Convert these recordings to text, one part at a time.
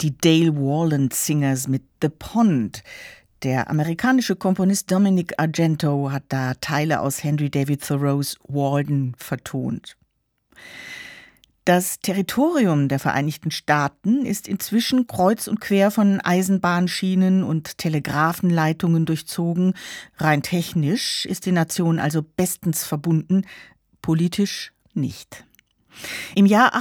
Die Dale Warland Singers mit The Pond. Der amerikanische Komponist Dominic Argento hat da Teile aus Henry David Thoreaus Walden vertont. Das Territorium der Vereinigten Staaten ist inzwischen kreuz und quer von Eisenbahnschienen und Telegrafenleitungen durchzogen. Rein technisch ist die Nation also bestens verbunden, politisch nicht. Im Jahr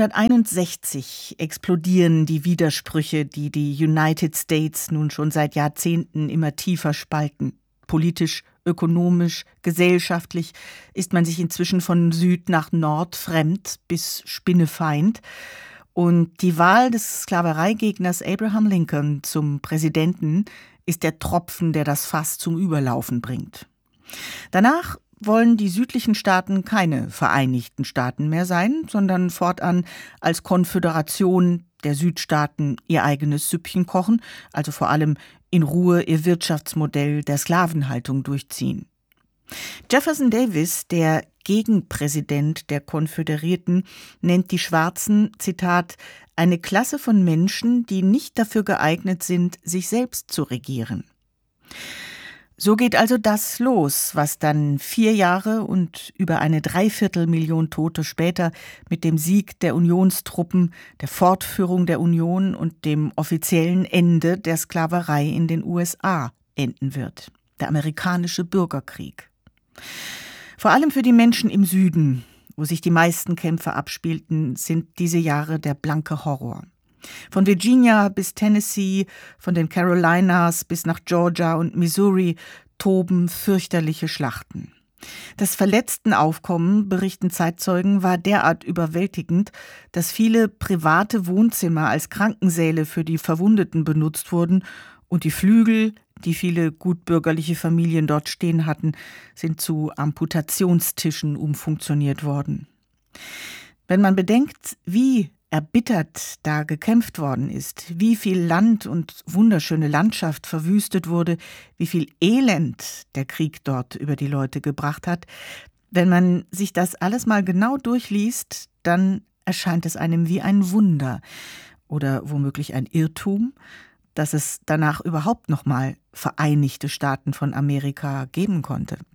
1861 explodieren die Widersprüche, die die United States nun schon seit Jahrzehnten immer tiefer spalten. Politisch, ökonomisch, gesellschaftlich ist man sich inzwischen von Süd nach Nord fremd bis Spinnefeind. Und die Wahl des Sklavereigegners Abraham Lincoln zum Präsidenten ist der Tropfen, der das Fass zum Überlaufen bringt. Danach wollen die südlichen Staaten keine Vereinigten Staaten mehr sein, sondern fortan als Konföderation der Südstaaten ihr eigenes Süppchen kochen, also vor allem in Ruhe ihr Wirtschaftsmodell der Sklavenhaltung durchziehen. Jefferson Davis, der Gegenpräsident der Konföderierten, nennt die Schwarzen, Zitat, eine Klasse von Menschen, die nicht dafür geeignet sind, sich selbst zu regieren. So geht also das los, was dann 4 Jahre und über eine 250.000 Tote später mit dem Sieg der Unionstruppen, der Fortführung der Union und dem offiziellen Ende der Sklaverei in den USA enden wird. Der amerikanische Bürgerkrieg. Vor allem für die Menschen im Süden, wo sich die meisten Kämpfe abspielten, sind diese Jahre der blanke Horror. Von Virginia bis Tennessee, von den Carolinas bis nach Georgia und Missouri toben fürchterliche Schlachten. Das Verletztenaufkommen, berichten Zeitzeugen, war derart überwältigend, dass viele private Wohnzimmer als Krankensäle für die Verwundeten benutzt wurden und die Flügel, die viele gutbürgerliche Familien dort stehen hatten, sind zu Amputationstischen umfunktioniert worden. Wenn man bedenkt, wie erbittert da gekämpft worden ist, wie viel Land und wunderschöne Landschaft verwüstet wurde, wie viel Elend der Krieg dort über die Leute gebracht hat. Wenn man sich das alles mal genau durchliest, dann erscheint es einem wie ein Wunder oder womöglich ein Irrtum, dass es danach überhaupt noch mal Vereinigte Staaten von Amerika geben konnte.